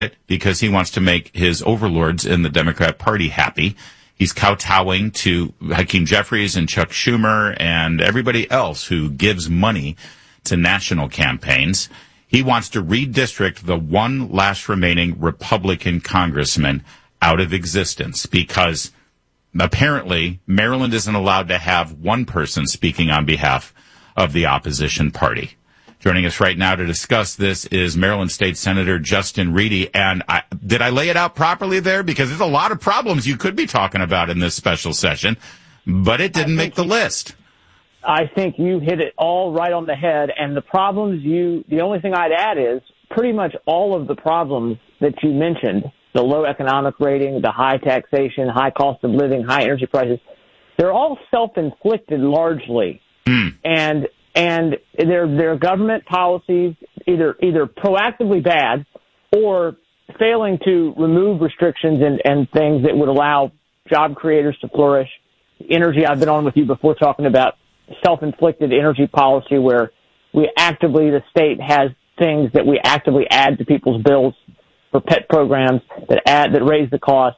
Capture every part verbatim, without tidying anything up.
because he wants to make his overlords in the Democrat Party happy. He's kowtowing to Hakeem Jeffries and Chuck Schumer and everybody else who gives money to national campaigns. He wants to redistrict the one last remaining Republican congressman out of existence because apparently Maryland isn't allowed to have one person speaking on behalf of the opposition party. Joining us right now to discuss this is Maryland State Senator Justin Reedy. And I, did I lay it out properly there? Because there's a lot of problems you could be talking about in this special session, but it didn't make the list. I think you hit it all right on the head. And the problems you, the only thing I'd add is pretty much all of the problems that you mentioned, the low economic rating, the high taxation, high cost of living, high energy prices, they're all self-inflicted largely. Mm. And And their their government policies either either proactively bad or failing to remove restrictions and, and things that would allow job creators to flourish. Energy, I've been on with you before talking about self-inflicted energy policy where we actively, the state has things that we actively add to people's bills for pet programs that add that raise the cost.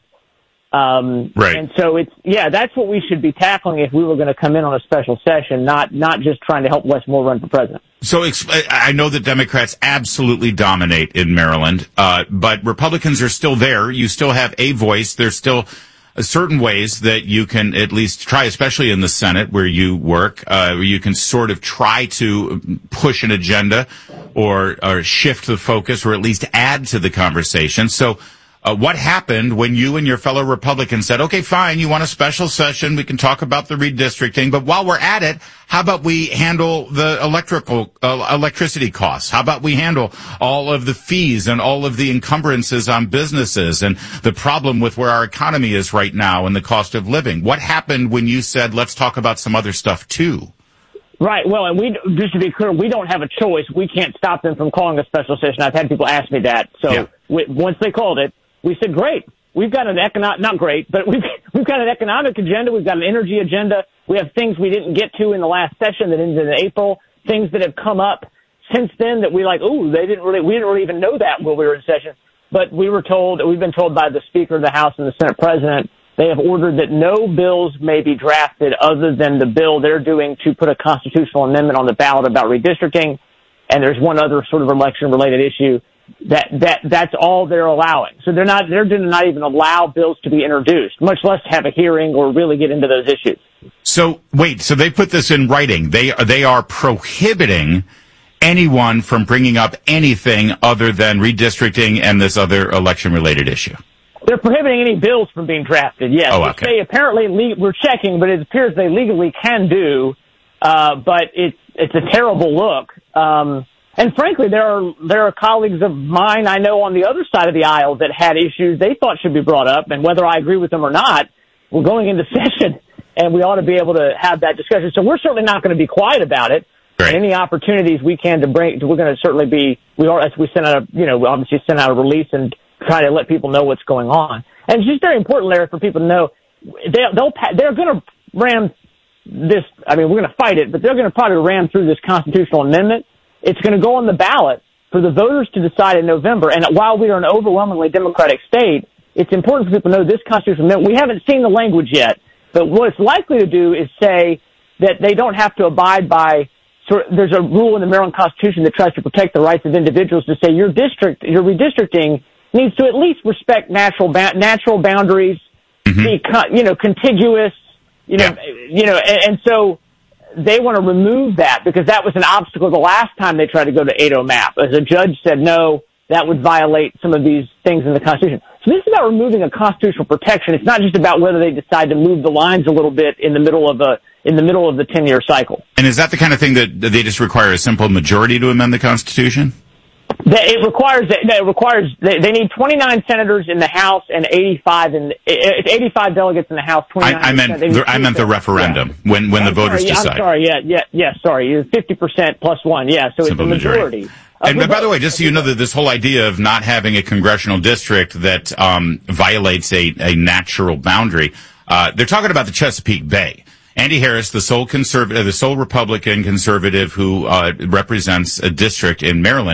Um, right. And so it's, yeah, that's what we should be tackling if we were going to come in on a special session, not, not just trying to help Wes Moore run for president. So I know that Democrats absolutely dominate in Maryland, uh, but Republicans are still there. You still have a voice. There's still certain ways that you can at least try, especially in the Senate where you work, uh, where you can sort of try to push an agenda or, or shift the focus or at least add to the conversation. So, Uh, what happened when you and your fellow Republicans said, okay, fine, you want a special session, we can talk about the redistricting, but while we're at it, how about we handle the electrical, uh, electricity costs? How about we handle all of the fees and all of the encumbrances on businesses and the problem with where our economy is right now and the cost of living? What happened when you said, let's talk about some other stuff too? Right. Well, and we, just to be clear, we don't have a choice. We can't stop them from calling a special session. I've had people ask me that. So yeah. we, once they called it, we said, great, we've got an economic, not great, but we've, we've got an economic agenda. We've got an energy agenda. We have things we didn't get to in the last session that ended in April, things that have come up since then that we like, ooh, they didn't really, we didn't really even know that while we were in session. But we were told, we've been told by the Speaker of the House and the Senate President, they have ordered that no bills may be drafted other than the bill they're doing to put a constitutional amendment on the ballot about redistricting. And there's one other sort of election-related issue. That, that, that's all they're allowing. So they're not, they're going to not even allow bills to be introduced, much less have a hearing or really get into those issues. So wait, so they put this in writing. They are, they are prohibiting anyone from bringing up anything other than redistricting and this other election related issue. They're prohibiting any bills from being drafted. Yes. Oh, okay. They apparently, le- we're checking, but it appears they legally can do, uh, but it's, it's a terrible look. Um, And frankly, there are there are colleagues of mine I know on the other side of the aisle that had issues they thought should be brought up, and whether I agree with them or not, we're going into session, and we ought to be able to have that discussion. So we're certainly not going to be quiet about it. Right. And any opportunities we can to bring, we're going to certainly be. We are, as we send out a, you know, we obviously send out a release and try to let people know what's going on. And it's just very important, Larry, for people to know they, they'll they're going to ram this. I mean, we're going to fight it, but they're going to probably ram through this constitutional amendment. It's going to go on the ballot for the voters to decide in November. And while we are an overwhelmingly Democratic state, it's important for people to know this constitutional amendment. We haven't seen the language yet, but what it's likely to do is say that they don't have to abide by. Sort of, there's a rule in the Maryland Constitution that tries to protect the rights of individuals to say your district, your redistricting needs to at least respect natural ba- natural boundaries, mm-hmm. be you know contiguous, you know, yeah. you know, and, and so. They want to remove that because that was an obstacle the last time they tried to go to eight oh map. As a judge said, no, that would violate some of these things in the Constitution. So this is about removing a constitutional protection. It's not just about whether they decide to move the lines a little bit in the middle of a in the middle of the ten-year cycle. And is that the kind of thing that they just require a simple majority to amend the Constitution? It requires it requires they, they need twenty-nine senators in the House and eighty-five in it's eighty-five delegates in the House. twenty-nine I, I meant the, I meant the referendum yeah. when when I'm the voters sorry, decide. I'm sorry, yeah, yeah, yeah. Sorry, fifty percent plus one, yeah. So Simple it's a majority. majority. And uh, by the way, just so you know, that this whole idea of not having a congressional district that um, violates a, a natural boundary, uh, they're talking about the Chesapeake Bay. Andy Harris, the sole conservative, the sole Republican conservative who uh, represents a district in Maryland.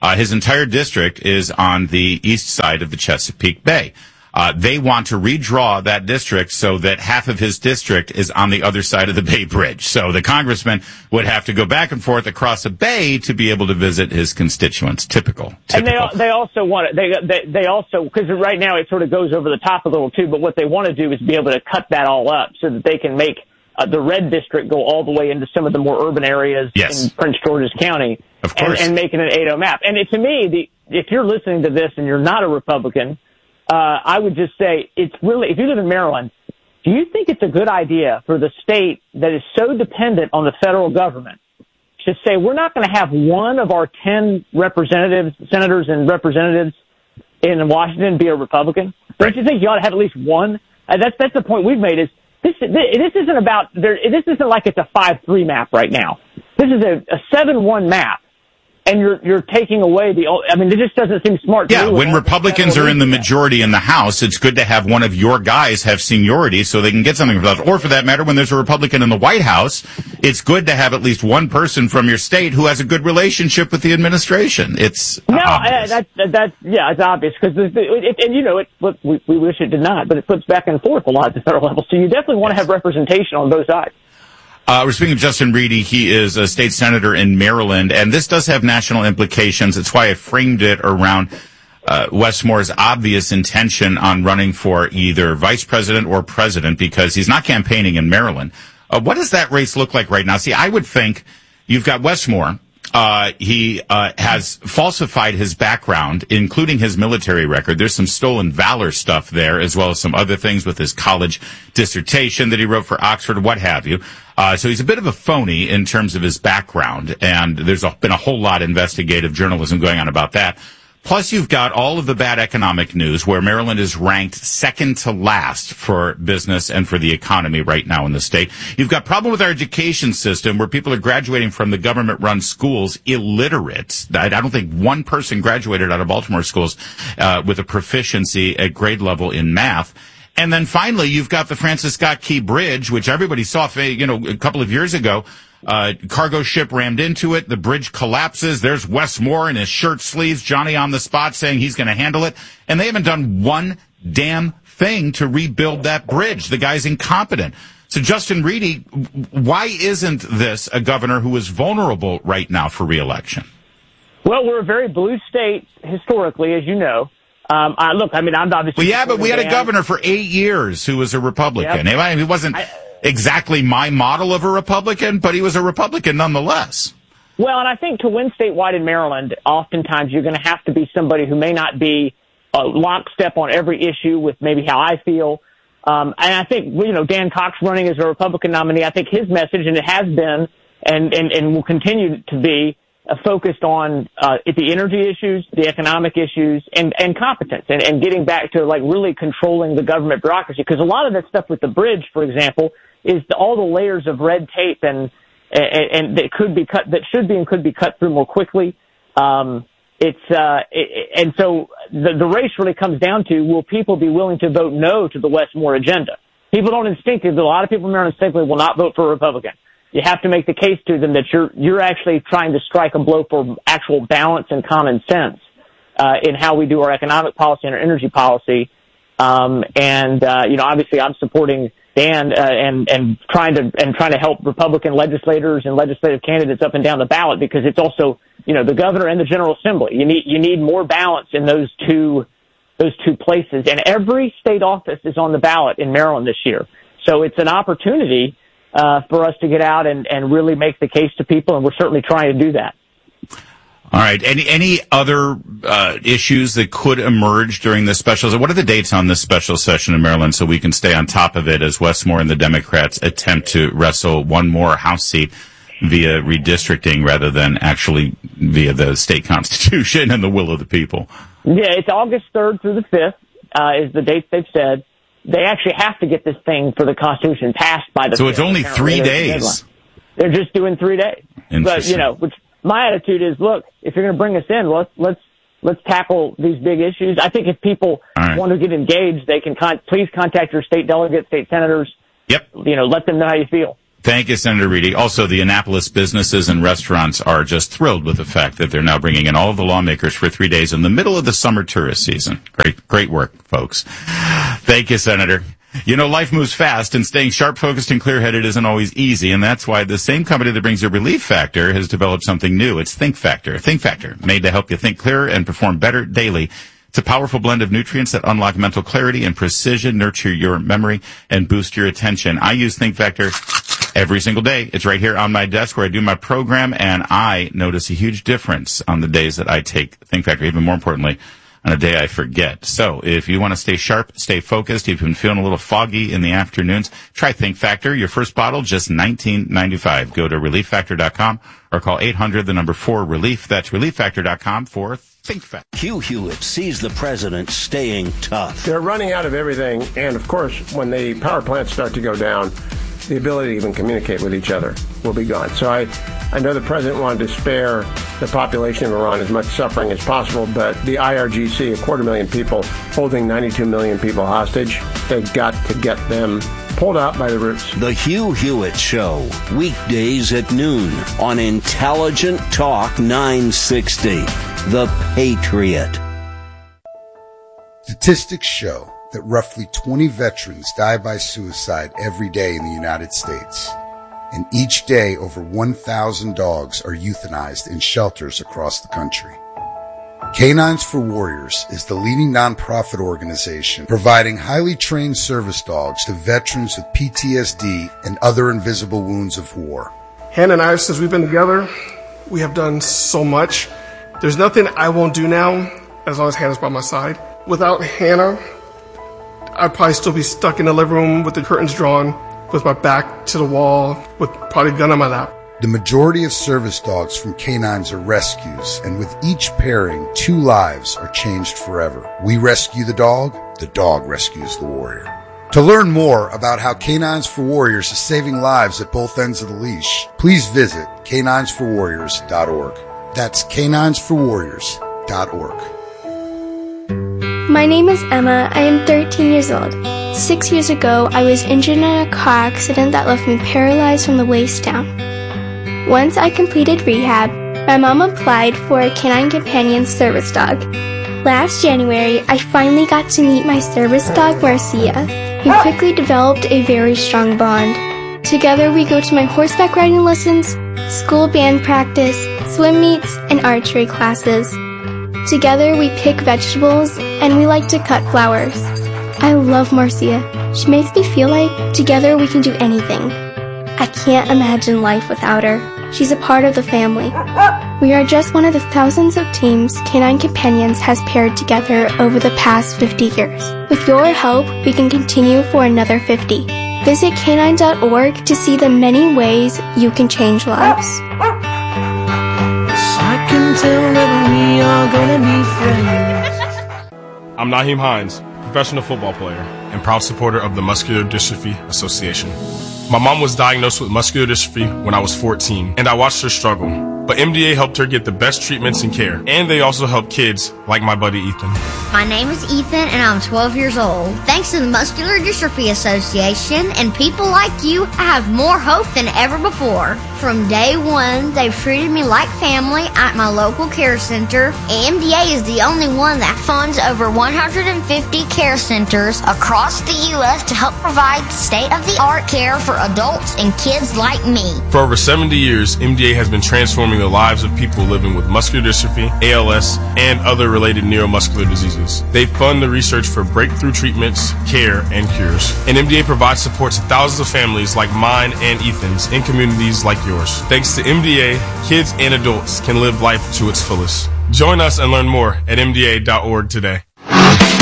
Uh, his entire district is on the east side of the Chesapeake Bay. Uh, they want to redraw that district so that half of his district is on the other side of the Bay Bridge. So the congressman would have to go back and forth across the bay to be able to visit his constituents. Typical. Typical. And they they also want it. They they they also, because right now it sort of goes over the top a little too. But what they want to do is be able to cut that all up so that they can make uh, the red district go all the way into some of the more urban areas yes. in Prince George's County. Of course. And, and make it an eight oh map. And it, to me, the if you're listening to this and you're not a Republican, Uh, I would just say it's really, if you live in Maryland, do you think it's a good idea for the state that is so dependent on the federal government to say we're not going to have one of our ten representatives, senators and representatives in Washington be a Republican? Don't you think you ought to have at least one? Uh, that's, that's the point we've made is this, this isn't about, there, this isn't like it's a five three map right now. This is a, a seven one map. And you're you're taking away the. I mean, it just doesn't seem smart. To yeah, me when Republicans are in the majority in the House, it's good to have one of your guys have seniority so they can get something from that. Or for that matter, when there's a Republican in the White House, it's good to have at least one person from your state who has a good relationship with the administration. It's no, obvious. Uh, that's that's yeah, it's obvious because it, it, and you know it. We, we wish it did not, but it flips back and forth a lot at the federal level. So you definitely want to have representation on both sides. Uh, we're speaking of Justin Reedy. He is a state senator in Maryland, and this does have national implications. It's why I framed it around uh, Wes Moore's obvious intention on running for either vice president or president, because he's not campaigning in Maryland. Uh, what does that race look like right now? See, I would think you've got Wes Moore. Uh, he uh, has falsified his background, including his military record. There's some stolen valor stuff there, as well as some other things with his college dissertation that he wrote for Oxford, what have you. Uh, so he's a bit of a phony in terms of his background, and there's a, been a whole lot of investigative journalism going on about that. Plus, you've got all of the bad economic news where Maryland is ranked second to last for business and for the economy right now in the state. You've got problem with our education system where people are graduating from the government-run schools illiterate. I don't think one person graduated out of Baltimore schools uh, with a proficiency at grade level in math. And then finally, you've got the Francis Scott Key Bridge, which everybody saw, you know, a couple of years ago. Uh, cargo ship rammed into it. The bridge collapses. There's Wes Moore in his shirt sleeves, Johnny on the spot saying he's going to handle it. And they haven't done one damn thing to rebuild that bridge. The guy's incompetent. So Justin Reedy, why isn't this a governor who is vulnerable right now for reelection? Well, we're a very blue state historically, as you know. Um, I, look, I mean, I'm obviously. Well, yeah, but we had a governor for eight years who was a Republican. Yep. He wasn't I, exactly my model of a Republican, but he was a Republican nonetheless. Well, and I think to win statewide in Maryland, oftentimes you're going to have to be somebody who may not be uh, lockstep on every issue with maybe how I feel. Um, and I think, you know, Dan Cox running as a Republican nominee, I think his message, and it has been and, and, and will continue to be, Uh, focused on uh, the energy issues, the economic issues, and, and competence, and, and getting back to like really controlling the government bureaucracy. Because a lot of that stuff with the bridge, for example, is the, all the layers of red tape and, and and that could be cut, that should be and could be cut through more quickly. Um, it's uh, it, and so the, the race really comes down to, will people be willing to vote no to the Wes Moore agenda? People don't instinctively. A lot of people in Maryland instinctively will not vote for a Republican. You have to make the case to them that you're you're actually trying to strike a blow for actual balance and common sense uh, in how we do our economic policy and our energy policy. Um, and uh, you know, obviously, I'm supporting Dan uh, and and trying to and trying to help Republican legislators and legislative candidates up and down the ballot, because it's also, you know, the governor and the General Assembly. You need you need more balance in those two those two places. And every state office is on the ballot in Maryland this year, so it's an opportunity Uh, for us to get out and, and really make the case to people, and we're certainly trying to do that. All right. Any any other uh, issues that could emerge during this special? What are the dates on this special session in Maryland so we can stay on top of it as Wes Moore and the Democrats attempt to wrestle one more House seat via redistricting rather than actually via the state constitution and the will of the people? Yeah, it's August third through the fifth uh, is the dates they've said. They actually have to get this thing for the Constitution passed by the. So it's only three days. They're just doing three days. But you know, which my attitude is, look, if you're going to bring us in, let's let's let's tackle these big issues. I think if people right. want to get engaged, they can con- please contact your state delegates, state senators. Yep. You know, let them know how you feel. Thank you, Senator Reedy. Also, the Annapolis businesses and restaurants are just thrilled with the fact that they're now bringing in all of the lawmakers for three days in the middle of the summer tourist season. Great, great work, folks. Thank you, Senator. You know, life moves fast, and staying sharp, focused, and clear-headed isn't always easy, and that's why the same company that brings you Relief Factor has developed something new. It's Think Factor. Think Factor, made to help you think clearer and perform better daily. It's a powerful blend of nutrients that unlock mental clarity and precision, nurture your memory, and boost your attention. I use Think Factor every single day. It's right here on my desk where I do my program, and I notice a huge difference on the days that I take Think Factor, even more importantly, on a day I forget. So if you want to stay sharp, stay focused, if you've been feeling a little foggy in the afternoons, try Think Factor. Your first bottle, just nineteen ninety-five. Go to relief factor dot com or call eight hundred, the number four, relief. That's relief factor dot com for Think Factor. Hugh Hewitt sees the president staying tough. They're running out of everything, and of course, when the power plants start to go down, the ability to even communicate with each other will be gone. So I, I know the president wanted to spare the population of Iran as much suffering as possible, but the I R G C, a quarter million people, holding ninety-two million people hostage, they've got to get them pulled out by the roots. The Hugh Hewitt Show, weekdays at noon on Intelligent Talk nine sixty, The Patriot. Statistics show that roughly twenty veterans die by suicide every day in the United States. And each day, over one thousand dogs are euthanized in shelters across the country. Canines for Warriors is the leading nonprofit organization providing highly trained service dogs to veterans with P T S D and other invisible wounds of war. Hannah and I, since we've been together, we have done so much. There's nothing I won't do now as long as Hannah's by my side. Without Hannah, I'd probably still be stuck in the living room with the curtains drawn, with my back to the wall, with probably a gun on my lap. The majority of service dogs from canines are rescues, and with each pairing, two lives are changed forever. We rescue the dog, the dog rescues the warrior. To learn more about how Canines for Warriors is saving lives at both ends of the leash, please visit canines for warriors dot org. That's canines for warriors dot org. My name is Emma. I am thirteen years old. Six years ago, I was injured in a car accident that left me paralyzed from the waist down. Once I completed rehab, my mom applied for a Canine Companion service dog. Last January, I finally got to meet my service dog, Marcia. We quickly developed a very strong bond. Together, we go to my horseback riding lessons, school band practice, swim meets, and archery classes. Together, we pick vegetables, and we like to cut flowers. I love Marcia. She makes me feel like together we can do anything. I can't imagine life without her. She's a part of the family. We are just one of the thousands of teams Canine Companions has paired together over the past fifty years. With your help, we can continue for another fifty. Visit canine dot org to see the many ways you can change lives. I can tell that we are gonna be friends. I'm Naheem Hines, professional football player and proud supporter of the Muscular Dystrophy Association. My mom was diagnosed with muscular dystrophy when I was fourteen, and I watched her struggle. But M D A helped her get the best treatments and care, and they also help kids like my buddy Ethan. My name is Ethan, and I'm twelve years old. Thanks to the Muscular Dystrophy Association and people like you, I have more hope than ever before. From day one, they've treated me like family at my local care center. M D A is the only one that funds over one hundred fifty care centers across the U S to help provide state-of-the-art care for adults and kids like me. For over seventy years, M D A has been transforming the lives of people living with muscular dystrophy, A L S, and other related neuromuscular diseases. They fund the research for breakthrough treatments, care, and cures. And M D A provides support to thousands of families like mine and Ethan's in communities like yours. Thanks to M D A, kids and adults can live life to its fullest. Join us and learn more at M D A dot org today.